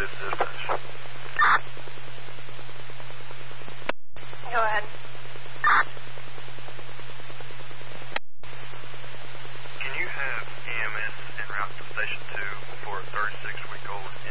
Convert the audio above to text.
this is dispatch. Go ahead. Can you have EMS en route to Station 2 for a 36-week-old